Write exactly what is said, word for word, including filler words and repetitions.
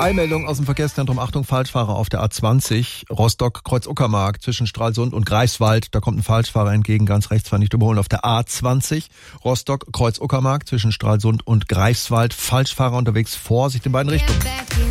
Eilmeldung aus dem Verkehrszentrum. Achtung, Falschfahrer auf der A zwanzig, Rostock, Kreuz-Uckermark, zwischen Stralsund und Greifswald. Da kommt ein Falschfahrer entgegen, ganz rechts, war nicht überholen. Auf der A zwanzig, Rostock, Kreuz-Uckermark, zwischen Stralsund und Greifswald. Falschfahrer unterwegs, Vorsicht in beiden Richtungen.